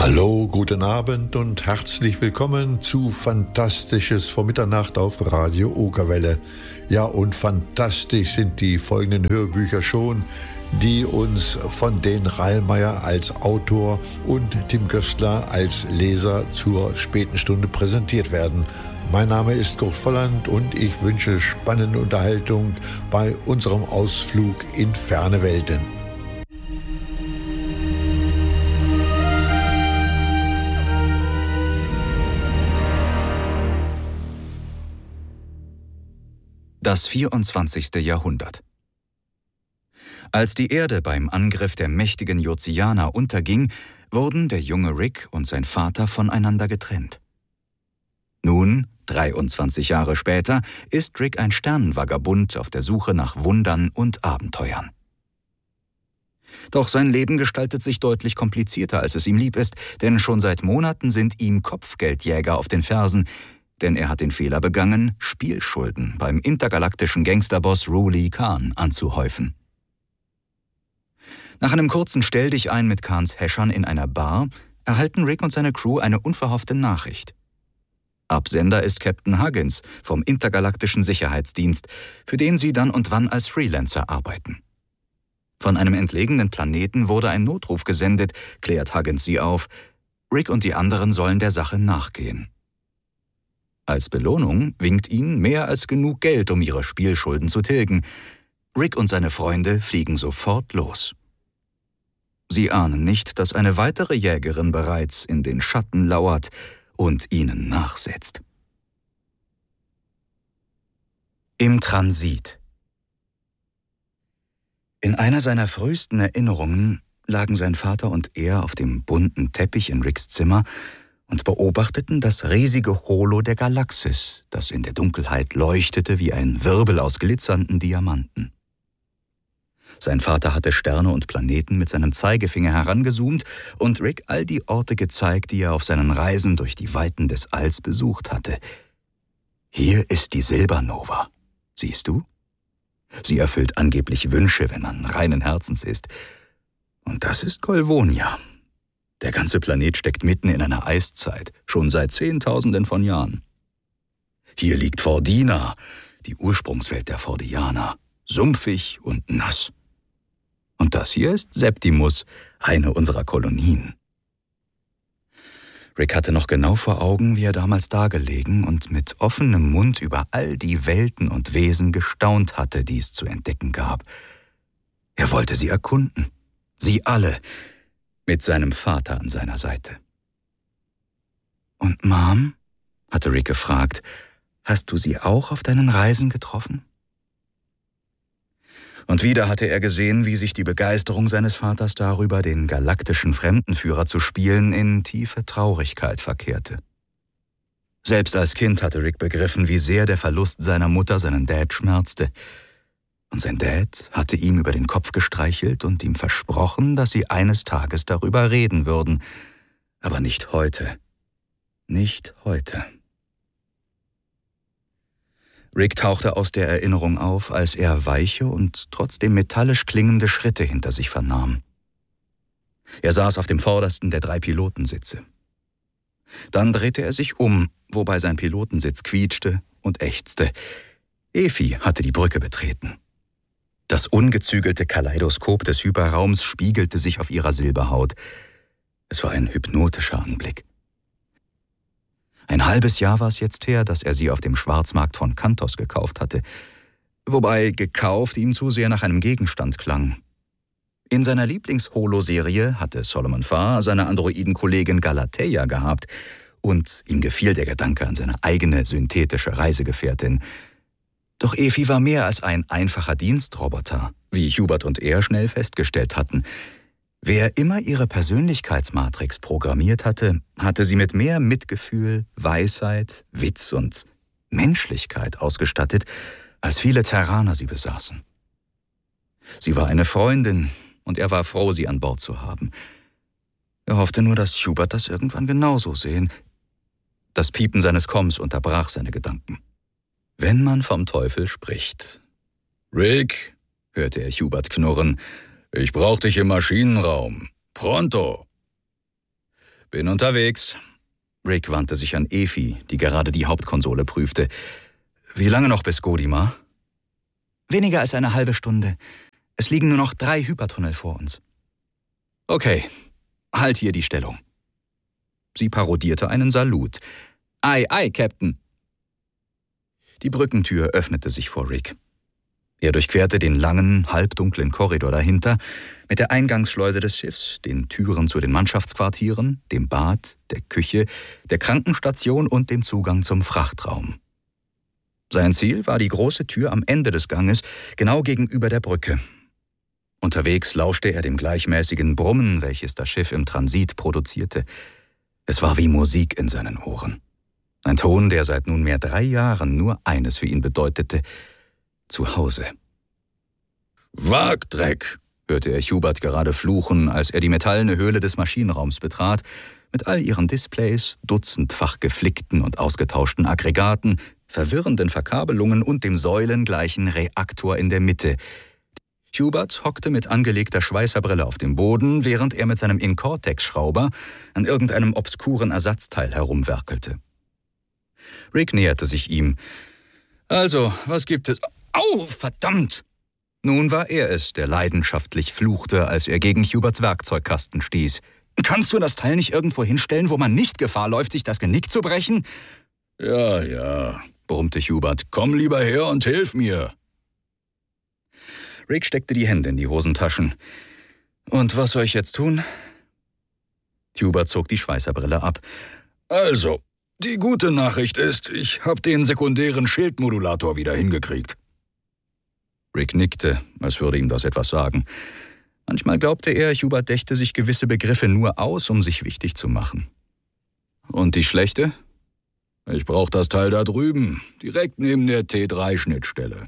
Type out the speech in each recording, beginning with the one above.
Hallo, guten Abend und herzlich willkommen zu Fantastisches vor Mitternacht auf Radio Okerwelle. Ja, und fantastisch sind die folgenden Hörbücher schon, die uns von Dan Reilmeier als Autor und Tim Köstler als Leser zur späten Stunde präsentiert werden. Mein Name ist Kurt Volland und ich wünsche spannende Unterhaltung bei unserem Ausflug in ferne Welten. Das 24. Jahrhundert. Als die Erde beim Angriff der mächtigen Jozianer unterging, wurden der junge Rick und sein Vater voneinander getrennt. Nun, 23 Jahre später, ist Rick ein Sternenvagabund auf der Suche nach Wundern und Abenteuern. Doch sein Leben gestaltet sich deutlich komplizierter, als es ihm lieb ist, denn schon seit Monaten sind ihm Kopfgeldjäger auf den Fersen, denn er hat den Fehler begangen, Spielschulden beim intergalaktischen Gangsterboss Ruli Khan anzuhäufen. Nach einem kurzen Stelldichein mit Khans Häschern in einer Bar erhalten Rick und seine Crew eine unverhoffte Nachricht. Absender ist Captain Huggins vom intergalaktischen Sicherheitsdienst, für den sie dann und wann als Freelancer arbeiten. Von einem entlegenen Planeten wurde ein Notruf gesendet, klärt Huggins sie auf. Rick und die anderen sollen der Sache nachgehen. Als Belohnung winkt ihnen mehr als genug Geld, um ihre Spielschulden zu tilgen. Rick und seine Freunde fliegen sofort los. Sie ahnen nicht, dass eine weitere Jägerin bereits in den Schatten lauert und ihnen nachsetzt. Im Transit. In einer seiner frühesten Erinnerungen lagen sein Vater und er auf dem bunten Teppich in Ricks Zimmer und beobachteten das riesige Holo der Galaxis, das in der Dunkelheit leuchtete wie ein Wirbel aus glitzernden Diamanten. Sein Vater hatte Sterne und Planeten mit seinem Zeigefinger herangezoomt und Rick all die Orte gezeigt, die er auf seinen Reisen durch die Weiten des Alls besucht hatte. Hier ist die Silbernova. Siehst du? Sie erfüllt angeblich Wünsche, wenn man reinen Herzens ist. Und das ist Golvonia. Der ganze Planet steckt mitten in einer Eiszeit, schon seit Zehntausenden von Jahren. Hier liegt Fordina, die Ursprungswelt der Fordianer, sumpfig und nass. Und das hier ist Septimus, eine unserer Kolonien. Rick hatte noch genau vor Augen, wie er damals dagelegen und mit offenem Mund über all die Welten und Wesen gestaunt hatte, die es zu entdecken gab. Er wollte sie erkunden, sie alle, mit seinem Vater an seiner Seite. »Und Mom?« hatte Rick gefragt, »hast du sie auch auf deinen Reisen getroffen?« Und wieder hatte er gesehen, wie sich die Begeisterung seines Vaters darüber, den galaktischen Fremdenführer zu spielen, in tiefe Traurigkeit verkehrte. Selbst als Kind hatte Rick begriffen, wie sehr der Verlust seiner Mutter seinen Dad schmerzte. Und sein Dad hatte ihm über den Kopf gestreichelt und ihm versprochen, dass sie eines Tages darüber reden würden. Aber nicht heute. Nicht heute. Rick tauchte aus der Erinnerung auf, als er weiche und trotzdem metallisch klingende Schritte hinter sich vernahm. Er saß auf dem vordersten der 3 Pilotensitze. Dann drehte er sich um, wobei sein Pilotensitz quietschte und ächzte. Efi hatte die Brücke betreten. Das ungezügelte Kaleidoskop des Hyperraums spiegelte sich auf ihrer Silberhaut. Es war ein hypnotischer Anblick. Ein halbes Jahr war es jetzt her, dass er sie auf dem Schwarzmarkt von Kantos gekauft hatte. Wobei gekauft ihm zu sehr nach einem Gegenstand klang. In seiner Lieblings-Holo-Serie hatte Solomon Farr seine Androidenkollegin Galateia gehabt und ihm gefiel der Gedanke an seine eigene synthetische Reisegefährtin. Doch Efi war mehr als ein einfacher Dienstroboter, wie Hubert und er schnell festgestellt hatten. Wer immer ihre Persönlichkeitsmatrix programmiert hatte, hatte sie mit mehr Mitgefühl, Weisheit, Witz und Menschlichkeit ausgestattet, als viele Terraner sie besaßen. Sie war eine Freundin, und er war froh, sie an Bord zu haben. Er hoffte nur, dass Hubert das irgendwann genauso sehen. Das Piepen seines Komms unterbrach seine Gedanken. Wenn man vom Teufel spricht. »Rick«, hörte er Hubert knurren, »ich brauch dich im Maschinenraum. Pronto!« Bin unterwegs. Rick wandte sich an Efi, die gerade die Hauptkonsole prüfte. Wie lange noch bis Godimar? Weniger als eine halbe Stunde. Es liegen nur noch 3 Hypertunnel vor uns. Okay, halt hier die Stellung. Sie parodierte einen Salut. Ei, ei, Captain. Die Brückentür öffnete sich vor Rick. Er durchquerte den langen, halbdunklen Korridor dahinter mit der Eingangsschleuse des Schiffs, den Türen zu den Mannschaftsquartieren, dem Bad, der Küche, der Krankenstation und dem Zugang zum Frachtraum. Sein Ziel war die große Tür am Ende des Ganges, genau gegenüber der Brücke. Unterwegs lauschte er dem gleichmäßigen Brummen, welches das Schiff im Transit produzierte. Es war wie Musik in seinen Ohren. Ein Ton, der seit nunmehr 3 Jahren nur eines für ihn bedeutete: Zuhause. Wagdreck, hörte er Hubert gerade fluchen, als er die metallene Höhle des Maschinenraums betrat, mit all ihren Displays, dutzendfach geflickten und ausgetauschten Aggregaten, verwirrenden Verkabelungen und dem säulengleichen Reaktor in der Mitte. Hubert hockte mit angelegter Schweißerbrille auf dem Boden, während er mit seinem Incortex-Schrauber an irgendeinem obskuren Ersatzteil herumwerkelte. Rick näherte sich ihm. Also, was gibt es? Au, verdammt! Nun war er es, der leidenschaftlich fluchte, als er gegen Huberts Werkzeugkasten stieß. Kannst du das Teil nicht irgendwo hinstellen, wo man nicht Gefahr läuft, sich das Genick zu brechen? Ja, brummte Hubert. Komm lieber her und hilf mir. Rick steckte die Hände in die Hosentaschen. Und was soll ich jetzt tun? Hubert zog die Schweißerbrille ab. Also, die gute Nachricht ist, ich habe den sekundären Schildmodulator wieder hingekriegt. Rick nickte, als würde ihm das etwas sagen. Manchmal glaubte er, Hubert dächte sich gewisse Begriffe nur aus, um sich wichtig zu machen. Und die schlechte? Ich brauche das Teil da drüben, direkt neben der T3-Schnittstelle.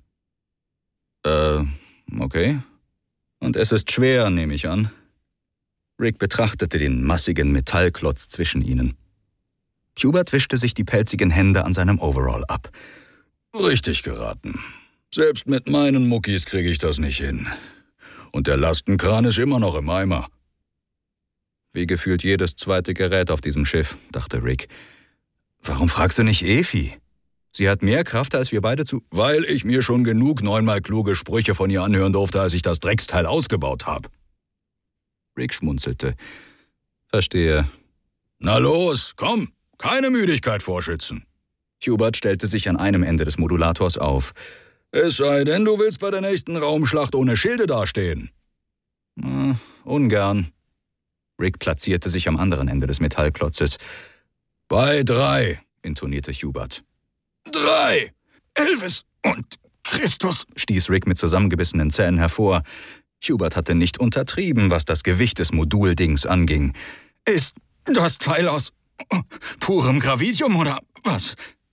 Okay. Und es ist schwer, nehme ich an. Rick betrachtete den massigen Metallklotz zwischen ihnen. Hubert wischte sich die pelzigen Hände an seinem Overall ab. Richtig geraten. Selbst mit meinen Muckis kriege ich das nicht hin. Und der Lastenkran ist immer noch im Eimer. Wie gefühlt jedes zweite Gerät auf diesem Schiff, dachte Rick. Warum fragst du nicht Efi? Sie hat mehr Kraft als wir beide zu... Weil ich mir schon genug 9-mal kluge Sprüche von ihr anhören durfte, als ich das Drecksteil ausgebaut habe. Rick schmunzelte. Verstehe. Na los, komm, keine Müdigkeit vorschützen. Hubert stellte sich an einem Ende des Modulators auf. Es sei denn, du willst bei der nächsten Raumschlacht ohne Schilde dastehen. Ungern. Rick platzierte sich am anderen Ende des Metallklotzes. Bei 3, intonierte Hubert. 3! Elvis und Christus, stieß Rick mit zusammengebissenen Zähnen hervor. Hubert hatte nicht untertrieben, was das Gewicht des Moduldings anging. Ist das Teil aus purem Gravidium oder was?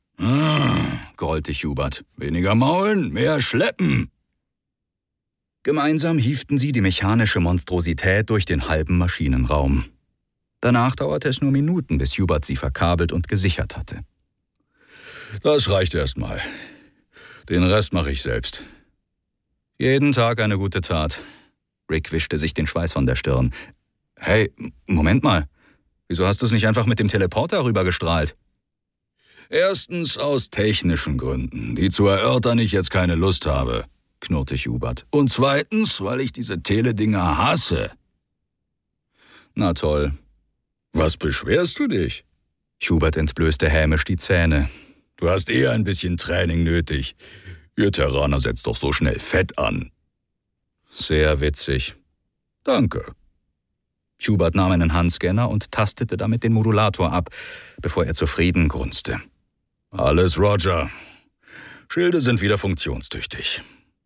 Grollte Hubert. Weniger maulen, mehr schleppen. Gemeinsam hieften sie die mechanische Monstrosität durch den halben Maschinenraum. Danach dauerte es nur Minuten, bis Hubert sie verkabelt und gesichert hatte. Das reicht erstmal. Den Rest mache ich selbst. Jeden Tag eine gute Tat. Rick wischte sich den Schweiß von der Stirn. Hey, Moment mal. Wieso hast du es nicht einfach mit dem Teleporter rübergestrahlt? Erstens aus technischen Gründen, die zu erörtern ich jetzt keine Lust habe, knurrte Hubert. Und zweitens, weil ich diese Teledinger hasse. Na toll. Was beschwerst du dich? Hubert entblößte hämisch die Zähne. Du hast eher ein bisschen Training nötig. Ihr Terraner setzt doch so schnell Fett an. Sehr witzig. Danke. Hubert nahm einen Handscanner und tastete damit den Modulator ab, bevor er zufrieden grunzte. Alles Roger. Schilde sind wieder funktionstüchtig.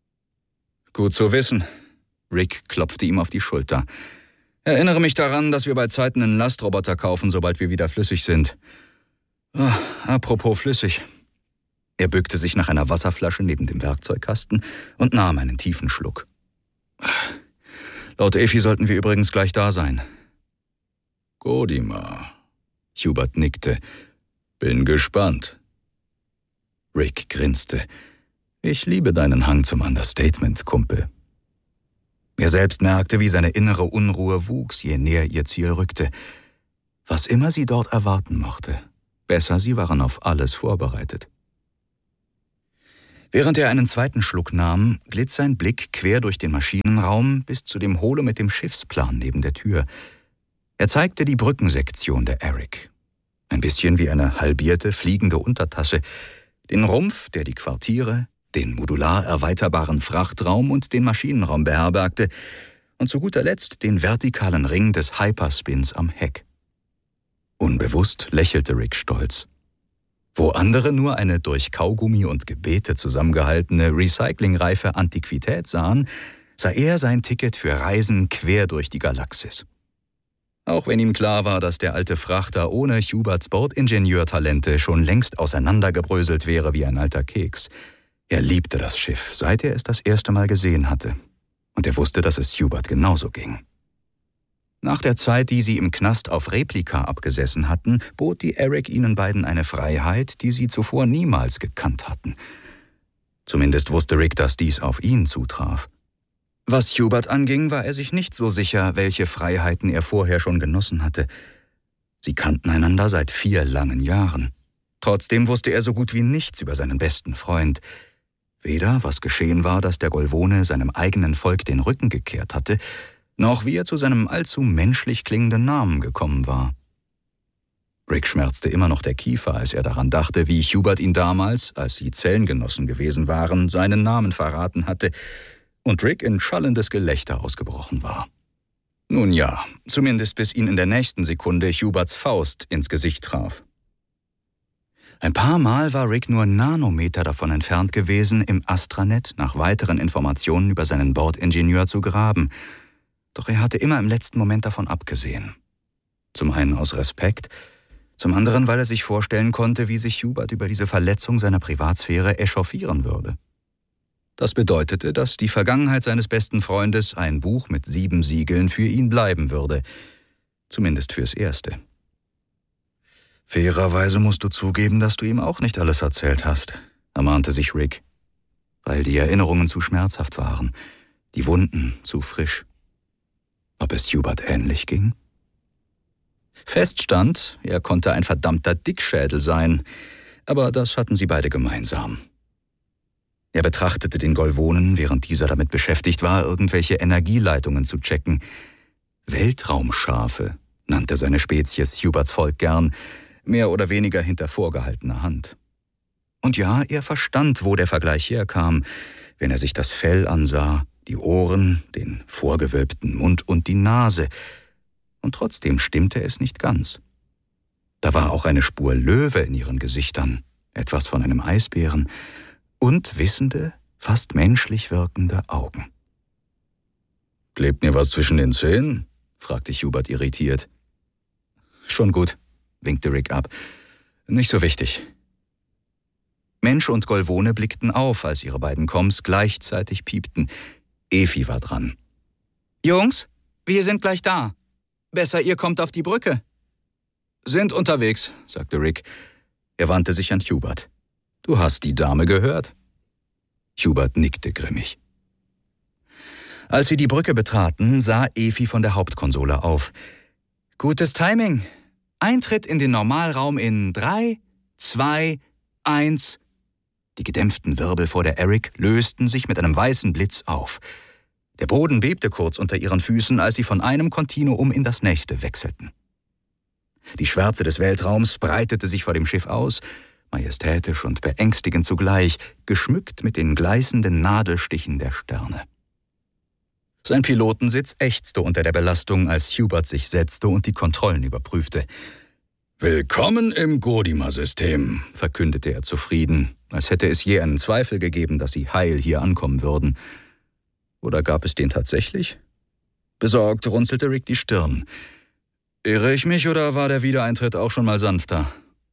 Gut zu wissen. Rick klopfte ihm auf die Schulter. Erinnere mich daran, dass wir bei Zeiten einen Lastroboter kaufen, sobald wir wieder flüssig sind. Apropos flüssig. Er bückte sich nach einer Wasserflasche neben dem Werkzeugkasten und nahm einen tiefen Schluck. Laut Efi sollten wir übrigens gleich da sein. Godimar. Hubert nickte. Bin gespannt. Rick grinste. Ich liebe deinen Hang zum Understatement, Kumpel. Er selbst merkte, wie seine innere Unruhe wuchs, je näher ihr Ziel rückte. Was immer sie dort erwarten mochte, besser, sie waren auf alles vorbereitet. Während er einen zweiten Schluck nahm, glitt sein Blick quer durch den Maschinenraum bis zu dem Holo mit dem Schiffsplan neben der Tür. Er zeigte die Brückensektion der Erik. Ein bisschen wie eine halbierte, fliegende Untertasse, den Rumpf, der die Quartiere, den modular erweiterbaren Frachtraum und den Maschinenraum beherbergte und zu guter Letzt den vertikalen Ring des Hyperspins am Heck. Unbewusst lächelte Rick stolz. Wo andere nur eine durch Kaugummi und Gebete zusammengehaltene, recyclingreife Antiquität sahen, sah er sein Ticket für Reisen quer durch die Galaxis. Auch wenn ihm klar war, dass der alte Frachter ohne Huberts Bordingenieurtalente schon längst auseinandergebröselt wäre wie ein alter Keks. Er liebte das Schiff, seit er es das erste Mal gesehen hatte. Und er wusste, dass es Hubert genauso ging. Nach der Zeit, die sie im Knast auf Replika abgesessen hatten, bot die Erik ihnen beiden eine Freiheit, die sie zuvor niemals gekannt hatten. Zumindest wusste Rick, dass dies auf ihn zutraf. Was Hubert anging, war er sich nicht so sicher, welche Freiheiten er vorher schon genossen hatte. Sie kannten einander seit 4 langen Jahren. Trotzdem wusste er so gut wie nichts über seinen besten Freund. Weder, was geschehen war, dass der Golvone seinem eigenen Volk den Rücken gekehrt hatte, noch wie er zu seinem allzu menschlich klingenden Namen gekommen war. Rick schmerzte immer noch der Kiefer, als er daran dachte, wie Hubert ihn damals, als sie Zellengenossen gewesen waren, seinen Namen verraten hatte und Rick in schallendes Gelächter ausgebrochen war. Nun ja, zumindest bis ihn in der nächsten Sekunde Huberts Faust ins Gesicht traf. Ein paar Mal war Rick nur Nanometer davon entfernt gewesen, im Astranet nach weiteren Informationen über seinen Bordingenieur zu graben. Doch er hatte immer im letzten Moment davon abgesehen. Zum einen aus Respekt, zum anderen, weil er sich vorstellen konnte, wie sich Hubert über diese Verletzung seiner Privatsphäre echauffieren würde. Das bedeutete, dass die Vergangenheit seines besten Freundes ein Buch mit 7 Siegeln für ihn bleiben würde. Zumindest fürs Erste. Fairerweise musst du zugeben, dass du ihm auch nicht alles erzählt hast, ermahnte sich Rick, weil die Erinnerungen zu schmerzhaft waren, die Wunden zu frisch. Ob es Hubert ähnlich ging? Fest stand, er konnte ein verdammter Dickschädel sein, aber das hatten sie beide gemeinsam. Er betrachtete den Golvonen, während dieser damit beschäftigt war, irgendwelche Energieleitungen zu checken. Weltraumschafe nannte seine Spezies Huberts Volk gern, mehr oder weniger hinter vorgehaltener Hand. Und ja, er verstand, wo der Vergleich herkam, wenn er sich das Fell ansah, die Ohren, den vorgewölbten Mund und die Nase. Und trotzdem stimmte es nicht ganz. Da war auch eine Spur Löwe in ihren Gesichtern, etwas von einem Eisbären und wissende, fast menschlich wirkende Augen. »Klebt mir was zwischen den Zähnen?« fragte Hubert irritiert. »Schon gut«, winkte Rick ab. »Nicht so wichtig.« Mensch und Golvone blickten auf, als ihre beiden Koms gleichzeitig piepten. Efi war dran. »Jungs, wir sind gleich da. Besser, ihr kommt auf die Brücke.« »Sind unterwegs«, sagte Rick. Er wandte sich an Hubert. »Du hast die Dame gehört?« Hubert nickte grimmig. Als sie die Brücke betraten, sah Efi von der Hauptkonsole auf. »Gutes Timing. Eintritt in den Normalraum in 3, 2, 1. Die gedämpften Wirbel vor der Erik lösten sich mit einem weißen Blitz auf. Der Boden bebte kurz unter ihren Füßen, als sie von einem Kontinuum in das nächste wechselten. Die Schwärze des Weltraums breitete sich vor dem Schiff aus, majestätisch und beängstigend zugleich, geschmückt mit den gleißenden Nadelstichen der Sterne. Sein Pilotensitz ächzte unter der Belastung, als Hubert sich setzte und die Kontrollen überprüfte. »Willkommen im Godimer-System«, verkündete er zufrieden, als hätte es je einen Zweifel gegeben, dass sie heil hier ankommen würden. Oder gab es den tatsächlich? Besorgt runzelte Rick die Stirn. »Irre ich mich, oder war der Wiedereintritt auch schon mal sanfter?«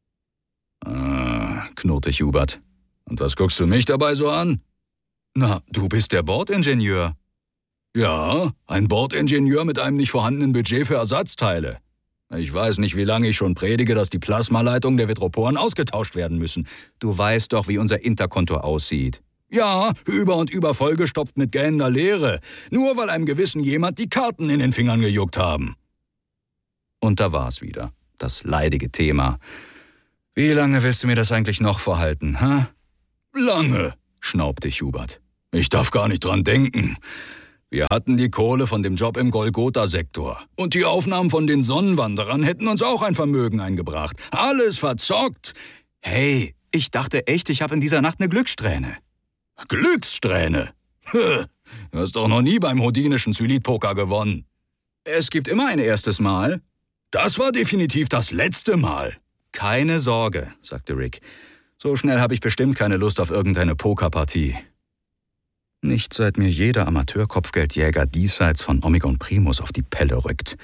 knurrte Hubert. »Und was guckst du mich dabei so an?« »Na, du bist der Bordingenieur.« »Ja, ein Bordingenieur mit einem nicht vorhandenen Budget für Ersatzteile. Ich weiß nicht, wie lange ich schon predige, dass die Plasmaleitungen der Vitroporen ausgetauscht werden müssen. Du weißt doch, wie unser Interkonto aussieht.« »Ja, über und über vollgestopft mit gähnender Leere, nur weil einem gewissen jemand die Karten in den Fingern gejuckt haben.« Und da war es wieder. das leidige Thema. »Wie lange willst du mir das eigentlich noch vorhalten, hä?« »Lange«, schnaubte Hubert. »Ich darf gar nicht dran denken. Wir hatten die Kohle von dem Job im Golgotha-Sektor. Und die Aufnahmen von den Sonnenwanderern hätten uns auch ein Vermögen eingebracht. Alles verzockt. Hey, ich dachte echt, ich habe in dieser Nacht eine Glückssträhne.« »Glückssträhne? Du hast doch noch nie beim hodinischen Xylit-Poker gewonnen.« »Es gibt immer ein erstes Mal.« »Das war definitiv das letzte Mal.« »Keine Sorge«, sagte Rick. »So schnell habe ich bestimmt keine Lust auf irgendeine Pokerpartie.« Nicht seit mir jeder Amateur-Kopfgeldjäger diesseits von Omegon Primus auf die Pelle rückt.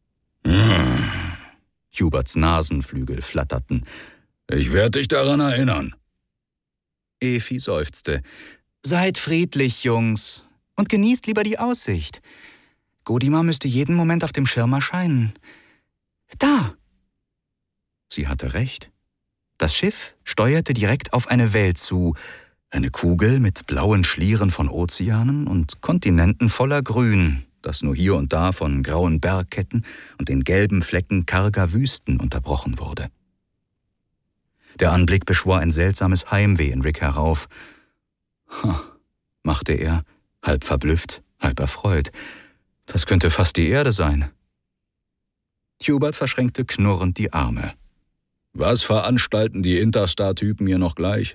Huberts Nasenflügel flatterten. »Ich werde dich daran erinnern.« Efi seufzte. »Seid friedlich, Jungs, und genießt lieber die Aussicht. Godimar müsste jeden Moment auf dem Schirm erscheinen. Da!« Sie hatte recht. Das Schiff steuerte direkt auf eine Welt zu, eine Kugel mit blauen Schlieren von Ozeanen und Kontinenten voller Grün, das nur hier und da von grauen Bergketten und den gelben Flecken karger Wüsten unterbrochen wurde. Der Anblick beschwor ein seltsames Heimweh in Rick herauf. Machte er, halb verblüfft, halb erfreut. Das könnte fast die Erde sein. Hubert verschränkte knurrend die Arme. »Was veranstalten die Interstar-Typen hier noch gleich?«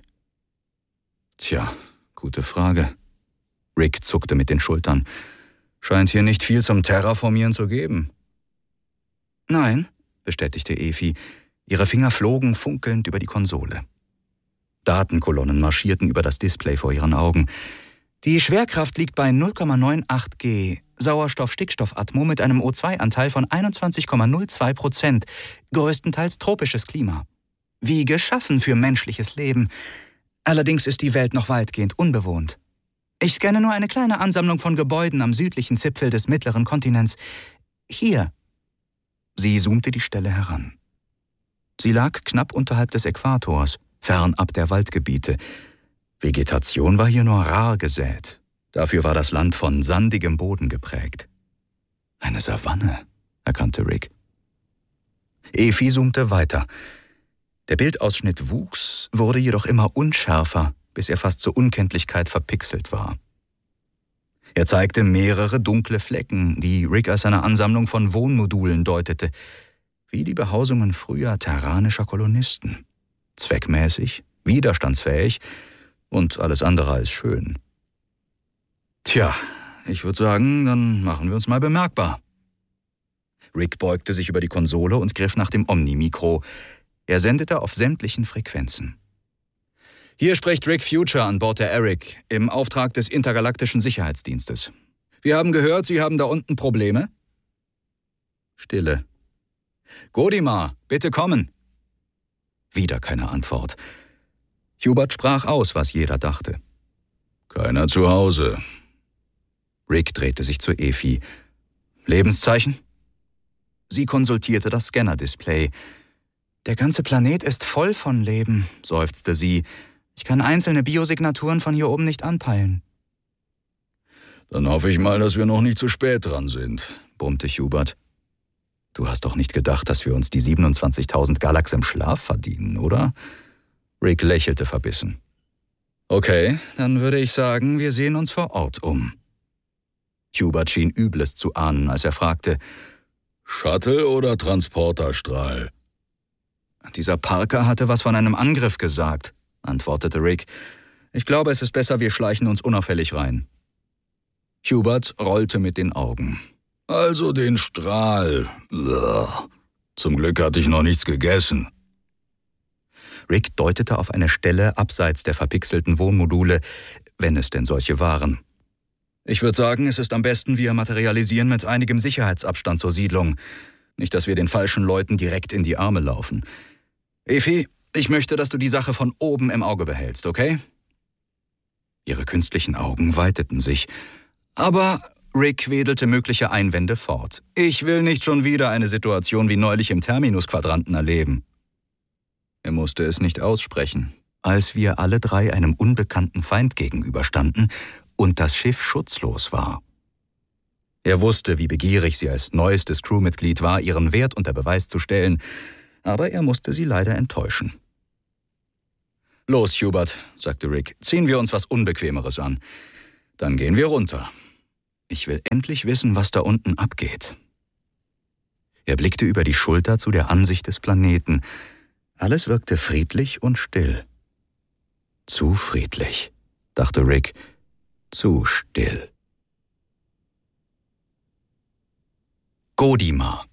»Tja, gute Frage.« Rick zuckte mit den Schultern. »Scheint hier nicht viel zum Terraformieren zu geben.« »Nein«, bestätigte Efi. Ihre Finger flogen funkelnd über die Konsole. Datenkolonnen marschierten über das Display vor ihren Augen. Die Schwerkraft liegt bei 0,98 G, Sauerstoff-Stickstoff-Atmo mit einem O2-Anteil von 21,02%, größtenteils tropisches Klima. Wie geschaffen für menschliches Leben. Allerdings ist die Welt noch weitgehend unbewohnt. Ich scanne nur eine kleine Ansammlung von Gebäuden am südlichen Zipfel des mittleren Kontinents. Hier. Sie zoomte die Stelle heran. Sie lag knapp unterhalb des Äquators, fernab der Waldgebiete. Vegetation war hier nur rar gesät. Dafür war das Land von sandigem Boden geprägt. »Eine Savanne«, erkannte Rick. Efi zoomte weiter. Der Bildausschnitt wuchs, wurde jedoch immer unschärfer, bis er fast zur Unkenntlichkeit verpixelt war. Er zeigte mehrere dunkle Flecken, die Rick als eine Ansammlung von Wohnmodulen deutete, wie die Behausungen früher terranischer Kolonisten. Zweckmäßig, widerstandsfähig und alles andere als schön. »Tja, ich würde sagen, dann machen wir uns mal bemerkbar.« Rick beugte sich über die Konsole und griff nach dem Omni-Mikro. Er sendete auf sämtlichen Frequenzen. »Hier spricht Rick Future an Bord der Eric im Auftrag des Intergalaktischen Sicherheitsdienstes. Wir haben gehört, Sie haben da unten Probleme?« Stille. »Godimar, bitte kommen!« Wieder keine Antwort. Hubert sprach aus, was jeder dachte. »Keiner zu Hause.« Rick drehte sich zu Efi. »Lebenszeichen?« Sie konsultierte das Scanner-Display. »Der ganze Planet ist voll von Leben«, seufzte sie. »Ich kann einzelne Biosignaturen von hier oben nicht anpeilen.« »Dann hoffe ich mal, dass wir noch nicht zu spät dran sind«, brummte Hubert. »Du hast doch nicht gedacht, dass wir uns die 27.000 Galax im Schlaf verdienen, oder?« Rick lächelte verbissen. »Okay, dann würde ich sagen, wir sehen uns vor Ort um.« Hubert schien Übles zu ahnen, als er fragte, »Shuttle oder Transporterstrahl?« »Dieser Parker hatte was von einem Angriff gesagt«, antwortete Rick. »Ich glaube, es ist besser, wir schleichen uns unauffällig rein.« Hubert rollte mit den Augen. »Also den Strahl. Zum Glück hatte ich noch nichts gegessen.« Rick deutete auf eine Stelle abseits der verpixelten Wohnmodule, wenn es denn solche waren. »Ich würde sagen, es ist am besten, wir materialisieren mit einigem Sicherheitsabstand zur Siedlung. Nicht, dass wir den falschen Leuten direkt in die Arme laufen. Efi, ich möchte, dass du die Sache von oben im Auge behältst, okay?« Ihre künstlichen Augen weiteten sich. »Aber«, Rick wedelte mögliche Einwände fort, »ich will nicht schon wieder eine Situation wie neulich im Terminus-Quadranten erleben.« Er musste es nicht aussprechen, als wir alle drei einem unbekannten Feind gegenüberstanden und das Schiff schutzlos war. Er wusste, wie begierig sie als neuestes Crewmitglied war, ihren Wert unter Beweis zu stellen, aber er musste sie leider enttäuschen. »Los, Hubert«, sagte Rick, »ziehen wir uns was Unbequemeres an. Dann gehen wir runter. Ich will endlich wissen, was da unten abgeht.« Er blickte über die Schulter zu der Ansicht des Planeten. Alles wirkte friedlich und still. Zu friedlich, dachte Rick, zu still. Godima.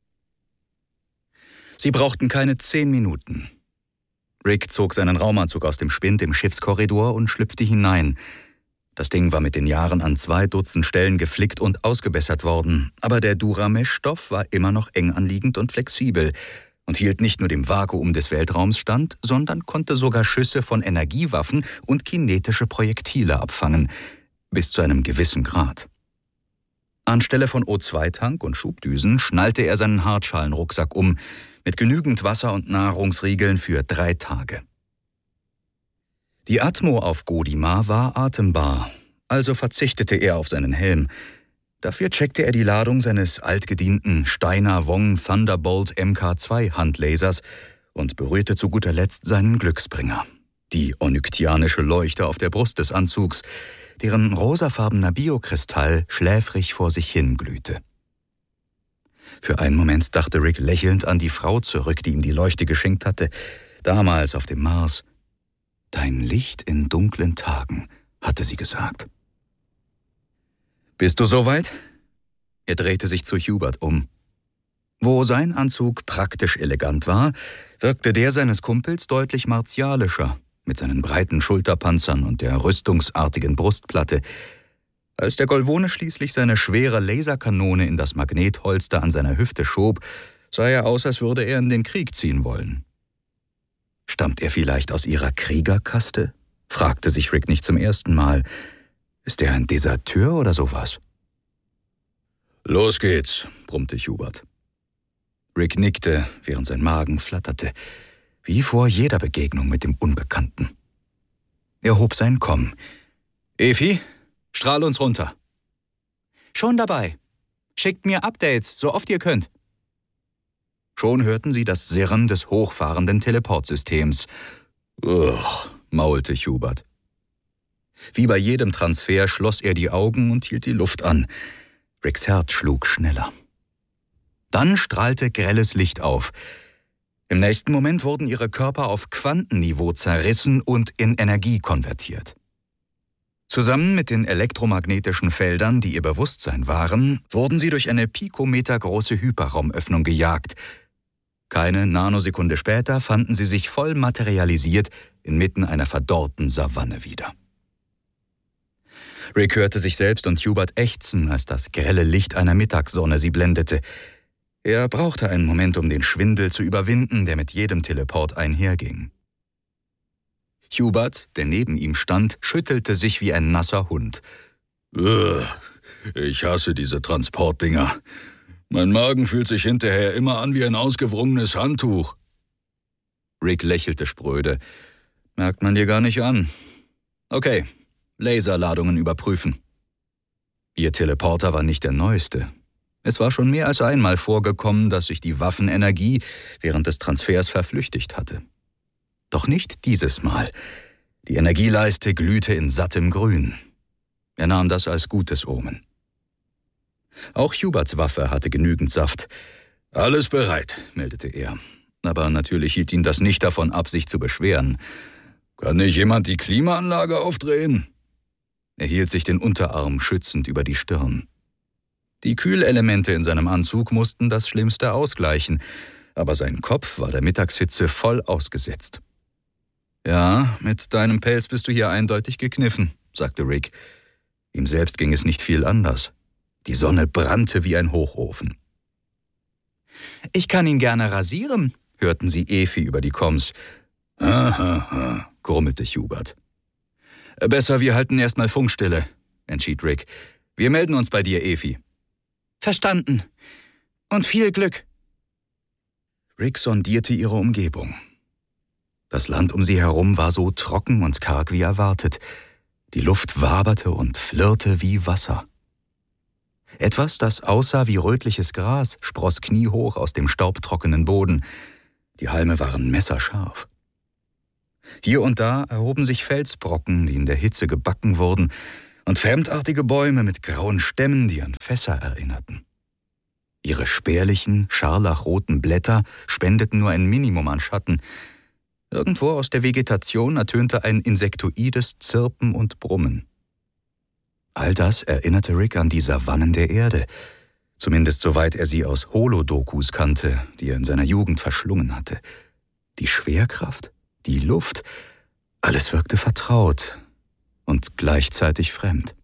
Sie brauchten keine 10 Minuten. Rick zog seinen Raumanzug aus dem Spind im Schiffskorridor und schlüpfte hinein. Das Ding war mit den Jahren an 2 Dutzend Stellen geflickt und ausgebessert worden, aber der Duramesh-Stoff war immer noch eng anliegend und flexibel und hielt nicht nur dem Vakuum des Weltraums stand, sondern konnte sogar Schüsse von Energiewaffen und kinetische Projektile abfangen, bis zu einem gewissen Grad. Anstelle von O2-Tank und Schubdüsen schnallte er seinen Hartschalenrucksack um, mit genügend Wasser und Nahrungsriegeln für 3 Tage. Die Atmo auf Godima war atembar, also verzichtete er auf seinen Helm. Dafür checkte er die Ladung seines altgedienten Steiner Wong Thunderbolt Mk2 Handlasers und berührte zu guter Letzt seinen Glücksbringer, die onyctianische Leuchte auf der Brust des Anzugs, deren rosafarbener Biokristall schläfrig vor sich hin glühte. Für einen Moment dachte Rick lächelnd an die Frau zurück, die ihm die Leuchte geschenkt hatte, damals auf dem Mars. »Dein Licht in dunklen Tagen«, hatte sie gesagt. »Bist du soweit?« Er drehte sich zu Hubert um. Wo sein Anzug praktisch elegant war, wirkte der seines Kumpels deutlich martialischer, mit seinen breiten Schulterpanzern und der rüstungsartigen Brustplatte. Als der Golvone schließlich seine schwere Laserkanone in das Magnetholster an seiner Hüfte schob, sah er aus, als würde er in den Krieg ziehen wollen. »Stammt er vielleicht aus ihrer Kriegerkaste?« fragte sich Rick nicht zum ersten Mal. »Ist er ein Deserteur oder sowas?« »Los geht's«, brummte Hubert. Rick nickte, während sein Magen flatterte, wie vor jeder Begegnung mit dem Unbekannten. Er hob sein Komm. »Efi, strahl uns runter.« »Schon dabei. Schickt mir Updates, so oft ihr könnt.« Schon hörten sie das Sirren des hochfahrenden Teleportsystems. »Ugh«, maulte Hubert. Wie bei jedem Transfer schloss er die Augen und hielt die Luft an. Ricks Herz schlug schneller. Dann strahlte grelles Licht auf. Im nächsten Moment wurden ihre Körper auf Quantenniveau zerrissen und in Energie konvertiert. Zusammen mit den elektromagnetischen Feldern, die ihr Bewusstsein waren, wurden sie durch eine pikometergroße Hyperraumöffnung gejagt. Keine Nanosekunde später fanden sie sich voll materialisiert inmitten einer verdorrten Savanne wieder. Rick hörte sich selbst und Hubert ächzen, als das grelle Licht einer Mittagssonne sie blendete. Er brauchte einen Moment, um den Schwindel zu überwinden, der mit jedem Teleport einherging. Hubert, der neben ihm stand, schüttelte sich wie ein nasser Hund. Ich hasse diese Transportdinger. Mein Magen fühlt sich hinterher immer an wie ein ausgewrungenes Handtuch. Rick lächelte spröde. Merkt man dir gar nicht an. Okay, Laserladungen überprüfen. Ihr Teleporter war nicht der neueste. Es war schon mehr als einmal vorgekommen, dass sich die Waffenenergie während des Transfers verflüchtigt hatte. Doch nicht dieses Mal. Die Energieleiste glühte in sattem Grün. Er nahm das als gutes Omen. Auch Huberts Waffe hatte genügend Saft. »Alles bereit«, meldete er. Aber natürlich hielt ihn das nicht davon ab, sich zu beschweren. »Kann nicht jemand die Klimaanlage aufdrehen?« Er hielt sich den Unterarm schützend über die Stirn. Die Kühlelemente in seinem Anzug mussten das Schlimmste ausgleichen, aber sein Kopf war der Mittagshitze voll ausgesetzt. »Ja, mit deinem Pelz bist du hier eindeutig gekniffen«, sagte Rick. Ihm selbst ging es nicht viel anders. Die Sonne brannte wie ein Hochofen. »Ich kann ihn gerne rasieren«, hörten sie Efi über die Comms. »Ha, grummelte Hubert. »Besser, wir halten erstmal Funkstille«, entschied Rick. »Wir melden uns bei dir, Efi.« »Verstanden. Und viel Glück.« Rick sondierte ihre Umgebung. Das Land um sie herum war so trocken und karg wie erwartet. Die Luft waberte und flirrte wie Wasser. Etwas, das aussah wie rötliches Gras, spross kniehoch aus dem staubtrockenen Boden. Die Halme waren messerscharf. Hier und da erhoben sich Felsbrocken, die in der Hitze gebacken wurden, und fremdartige Bäume mit grauen Stämmen, die an Fässer erinnerten. Ihre spärlichen, scharlachroten Blätter spendeten nur ein Minimum an Schatten. Irgendwo aus der Vegetation ertönte ein insektoides Zirpen und Brummen. All das erinnerte Rick an die Savannen der Erde, zumindest soweit er sie aus Holodokus kannte, die er in seiner Jugend verschlungen hatte. Die Schwerkraft, die Luft, alles wirkte vertraut und gleichzeitig fremd.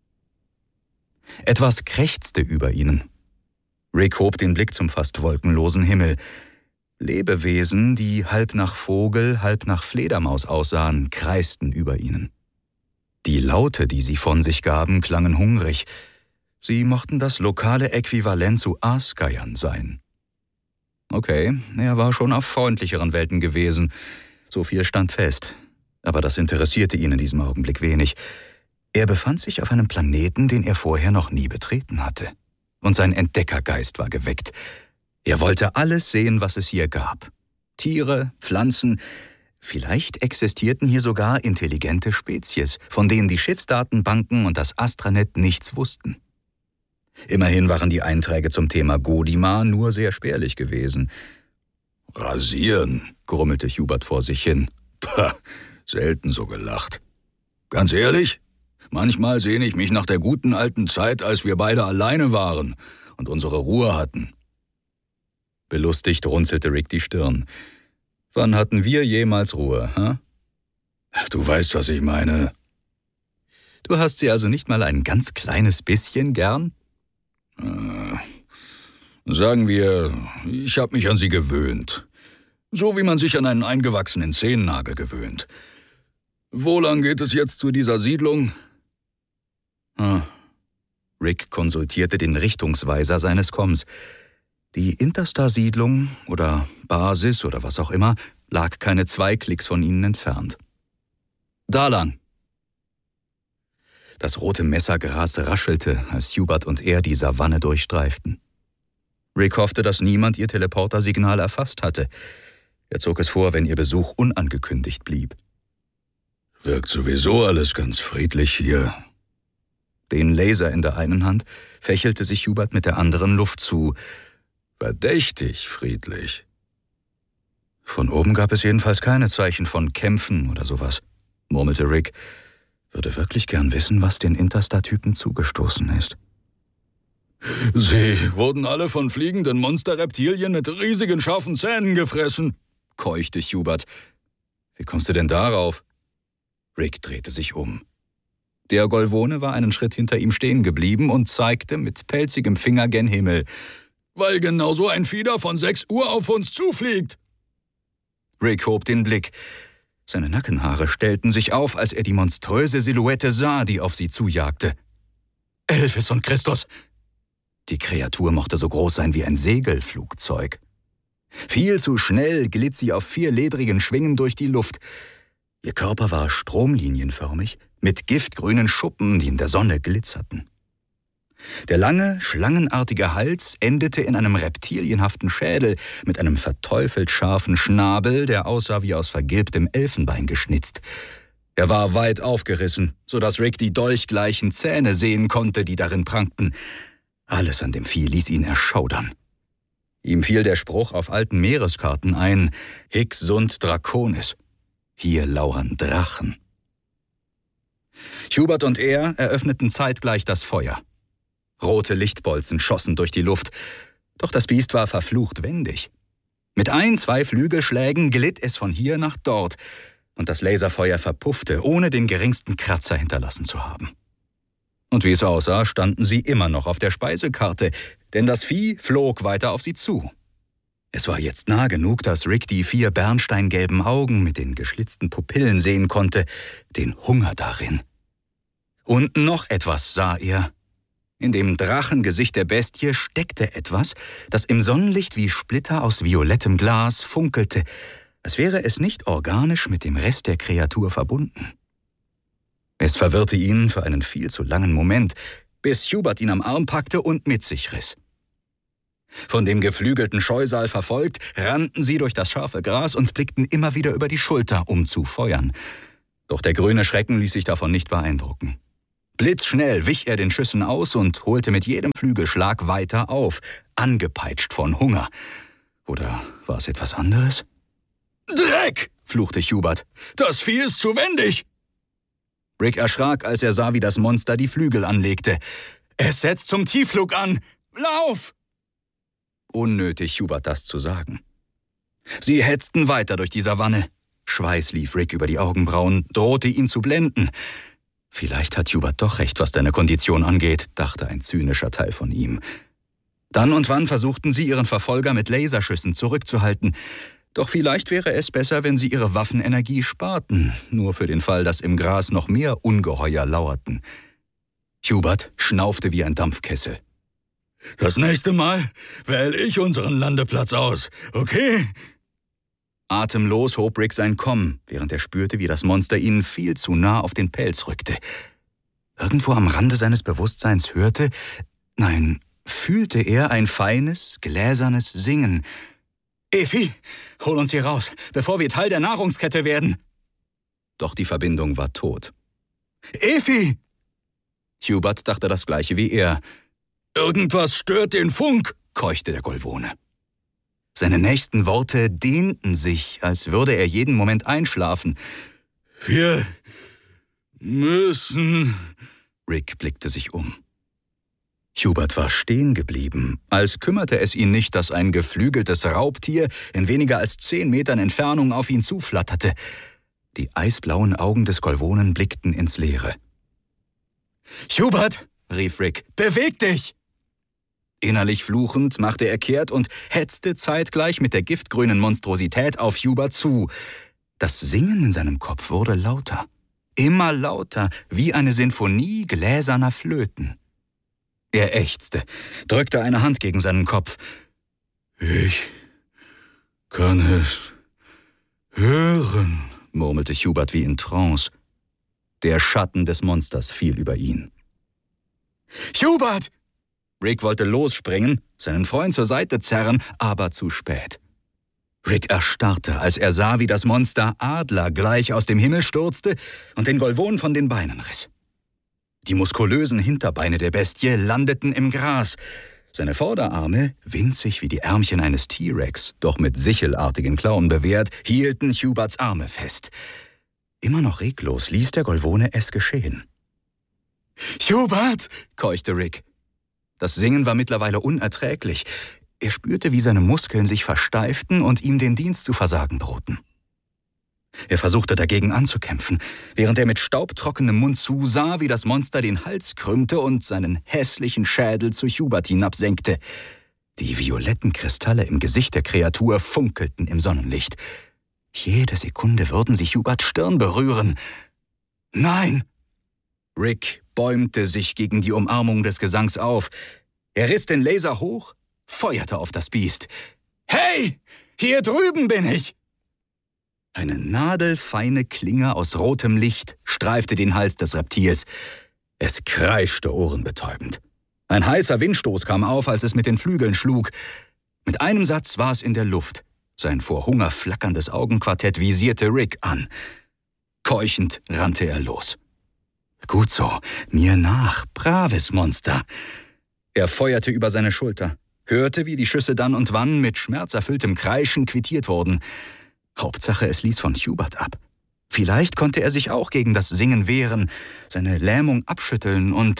Etwas krächzte über ihnen. Rick hob den Blick zum fast wolkenlosen Himmel. Lebewesen, die halb nach Vogel, halb nach Fledermaus aussahen, kreisten über ihnen. Die Laute, die sie von sich gaben, klangen hungrig. Sie mochten das lokale Äquivalent zu Aasgeiern sein. Okay, er war schon auf freundlicheren Welten gewesen. So viel stand fest. Aber das interessierte ihn in diesem Augenblick wenig. Er befand sich auf einem Planeten, den er vorher noch nie betreten hatte. Und sein Entdeckergeist war geweckt. Er wollte alles sehen, was es hier gab. Tiere, Pflanzen. Vielleicht existierten hier sogar intelligente Spezies, von denen die Schiffsdatenbanken und das Astranet nichts wussten. Immerhin waren die Einträge zum Thema Godima nur sehr spärlich gewesen. Rasieren, grummelte Hubert vor sich hin. Pah, selten so gelacht. Ganz ehrlich, manchmal sehne ich mich nach der guten alten Zeit, als wir beide alleine waren und unsere Ruhe hatten. Belustigt runzelte Rick die Stirn. Wann hatten wir jemals Ruhe, hä? Du weißt, was ich meine. Du hast sie also nicht mal ein ganz kleines bisschen gern? Sagen wir, ich habe mich an sie gewöhnt. So wie man sich an einen eingewachsenen Zehennagel gewöhnt. Wo lang geht es jetzt zu dieser Siedlung? Rick konsultierte den Richtungsweiser seines Komms. Die Interstar-Siedlung oder Basis oder was auch immer lag keine 2 Klicks von ihnen entfernt. Da lang. Das rote Messergras raschelte, als Hubert und er die Savanne durchstreiften. Rick hoffte, dass niemand ihr Teleportersignal erfasst hatte. Er zog es vor, wenn ihr Besuch unangekündigt blieb. Wirkt sowieso alles ganz friedlich hier. Den Laser in der einen Hand fächelte sich Hubert mit der anderen Luft zu. Verdächtig friedlich. Von oben gab es jedenfalls keine Zeichen von Kämpfen oder sowas, murmelte Rick. Würde wirklich gern wissen, was den Interstar-Typen zugestoßen ist. Sie wurden alle von fliegenden Monsterreptilien mit riesigen, scharfen Zähnen gefressen, keuchte Hubert. Wie kommst du denn darauf? Rick drehte sich um. Der Golvone war einen Schritt hinter ihm stehen geblieben und zeigte mit pelzigem Finger gen Himmel. Weil genau so ein Fieder von 6 Uhr auf uns zufliegt. Rick hob den Blick. Seine Nackenhaare stellten sich auf, als er die monströse Silhouette sah, die auf sie zujagte. Elvis und Christus! Die Kreatur mochte so groß sein wie ein Segelflugzeug. Viel zu schnell glitt sie auf 4 ledrigen Schwingen durch die Luft. Ihr Körper war stromlinienförmig, mit giftgrünen Schuppen, die in der Sonne glitzerten. Der lange, schlangenartige Hals endete in einem reptilienhaften Schädel mit einem verteufelt scharfen Schnabel, der aussah wie aus vergilbtem Elfenbein geschnitzt. Er war weit aufgerissen, sodass Rick die dolchgleichen Zähne sehen konnte, die darin prangten. Alles an dem Vieh ließ ihn erschaudern. Ihm fiel der Spruch auf alten Meereskarten ein: Hic sunt draconis. Hier lauern Drachen. Hubert und er eröffneten zeitgleich das Feuer. Rote Lichtbolzen schossen durch die Luft, doch das Biest war verflucht wendig. Mit 1, 2 Flügelschlägen glitt es von hier nach dort, und das Laserfeuer verpuffte, ohne den geringsten Kratzer hinterlassen zu haben. Und wie es aussah, standen sie immer noch auf der Speisekarte, denn das Vieh flog weiter auf sie zu. Es war jetzt nah genug, dass Rick die 4 bernsteingelben Augen mit den geschlitzten Pupillen sehen konnte, den Hunger darin. Und noch etwas sah er. In dem Drachengesicht der Bestie steckte etwas, das im Sonnenlicht wie Splitter aus violettem Glas funkelte, als wäre es nicht organisch mit dem Rest der Kreatur verbunden. Es verwirrte ihn für einen viel zu langen Moment, bis Hubert ihn am Arm packte und mit sich riss. Von dem geflügelten Scheusal verfolgt, rannten sie durch das scharfe Gras und blickten immer wieder über die Schulter, um zu feuern. Doch der grüne Schrecken ließ sich davon nicht beeindrucken. Blitzschnell wich er den Schüssen aus und holte mit jedem Flügelschlag weiter auf, angepeitscht von Hunger. Oder war es etwas anderes? »Dreck«, fluchte Hubert. »Das Vieh ist zu wendig!« Rick erschrak, als er sah, wie das Monster die Flügel anlegte. »Es setzt zum Tiefflug an! Lauf!« Unnötig, Hubert das zu sagen. Sie hetzten weiter durch die Savanne. Schweiß lief Rick über die Augenbrauen, drohte ihn zu blenden. Vielleicht hat Hubert doch recht, was deine Kondition angeht, dachte ein zynischer Teil von ihm. Dann und wann versuchten sie, ihren Verfolger mit Laserschüssen zurückzuhalten. Doch vielleicht wäre es besser, wenn sie ihre Waffenenergie sparten, nur für den Fall, dass im Gras noch mehr Ungeheuer lauerten. Hubert schnaufte wie ein Dampfkessel. »Das nächste Mal wähle ich unseren Landeplatz aus, okay?« Atemlos hob Rick sein Komm, während er spürte, wie das Monster ihn viel zu nah auf den Pelz rückte. Irgendwo am Rande seines Bewusstseins fühlte er ein feines, gläsernes Singen. »Efi, hol uns hier raus, bevor wir Teil der Nahrungskette werden!« Doch die Verbindung war tot. »Efi!« Hubert dachte das Gleiche wie er. »Irgendwas stört den Funk«, keuchte der Golvone. Seine nächsten Worte dehnten sich, als würde er jeden Moment einschlafen. »Wir müssen...« Rick blickte sich um. Hubert war stehen geblieben, als kümmerte es ihn nicht, dass ein geflügeltes Raubtier in weniger als 10 Metern Entfernung auf ihn zuflatterte. Die eisblauen Augen des Golvonen blickten ins Leere. »Hubert«, rief Rick, »beweg dich!« Innerlich fluchend machte er kehrt und hetzte zeitgleich mit der giftgrünen Monstrosität auf Hubert zu. Das Singen in seinem Kopf wurde lauter, immer lauter, wie eine Sinfonie gläserner Flöten. Er ächzte, drückte eine Hand gegen seinen Kopf. »Ich kann es hören«, murmelte Hubert wie in Trance. Der Schatten des Monsters fiel über ihn. »Hubert!« Rick wollte losspringen, seinen Freund zur Seite zerren, aber zu spät. Rick erstarrte, als er sah, wie das Monster adlergleich aus dem Himmel stürzte und den Golvon von den Beinen riss. Die muskulösen Hinterbeine der Bestie landeten im Gras. Seine Vorderarme, winzig wie die Ärmchen eines T-Rex, doch mit sichelartigen Klauen bewehrt, hielten Huberts Arme fest. Immer noch reglos ließ der Golvone es geschehen. »Hubert«, keuchte Rick. Das Singen war mittlerweile unerträglich. Er spürte, wie seine Muskeln sich versteiften und ihm den Dienst zu versagen drohten. Er versuchte dagegen anzukämpfen, während er mit staubtrockenem Mund zusah, wie das Monster den Hals krümmte und seinen hässlichen Schädel zu Hubert hinabsenkte. Die violetten Kristalle im Gesicht der Kreatur funkelten im Sonnenlicht. Jede Sekunde würden sie Huberts Stirn berühren. »Nein!« Rick bäumte sich gegen die Umarmung des Gesangs auf. Er riss den Laser hoch, feuerte auf das Biest. »Hey, hier drüben bin ich!« Eine nadelfeine Klinge aus rotem Licht streifte den Hals des Reptils. Es kreischte ohrenbetäubend. Ein heißer Windstoß kam auf, als es mit den Flügeln schlug. Mit einem Satz war es in der Luft. Sein vor Hunger flackerndes Augenquartett visierte Rick an. Keuchend rannte er los. »Gut so, mir nach, braves Monster!« Er feuerte über seine Schulter, hörte, wie die Schüsse dann und wann mit schmerzerfülltem Kreischen quittiert wurden. Hauptsache, es ließ von Hubert ab. Vielleicht konnte er sich auch gegen das Singen wehren, seine Lähmung abschütteln und...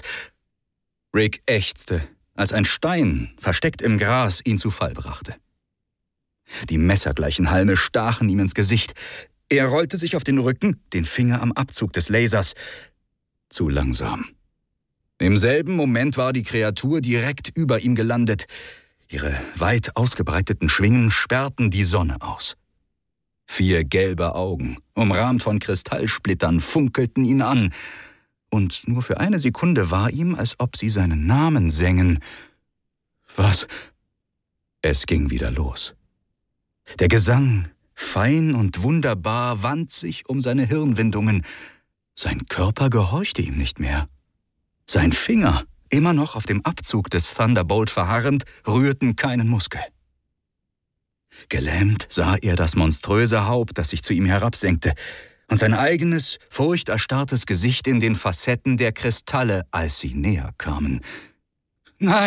Rick ächzte, als ein Stein, versteckt im Gras, ihn zu Fall brachte. Die messergleichen Halme stachen ihm ins Gesicht. Er rollte sich auf den Rücken, den Finger am Abzug des Lasers. Zu langsam. Im selben Moment war die Kreatur direkt über ihm gelandet. Ihre weit ausgebreiteten Schwingen sperrten die Sonne aus. 4 gelbe Augen, umrahmt von Kristallsplittern, funkelten ihn an. Und nur für eine Sekunde war ihm, als ob sie seinen Namen sängen. Was? Es ging wieder los. Der Gesang, fein und wunderbar, wand sich um seine Hirnwindungen. Sein Körper gehorchte ihm nicht mehr. Sein Finger immer noch auf dem Abzug des Thunderbolt verharrend, rührten keinen Muskel. Gelähmt sah er das monströse Haupt, das sich zu ihm herabsenkte, und sein eigenes, furchterstarrtes Gesicht in den Facetten der Kristalle, als sie näher kamen. »Nein!«